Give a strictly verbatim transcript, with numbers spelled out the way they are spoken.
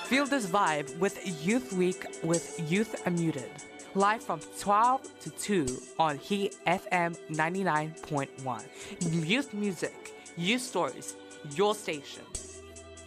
Feel this vibe with Youth Week with Youth Unmuted. Live from twelve to two on Heat F M ninety-nine point one. Youth music, youth stories, your station.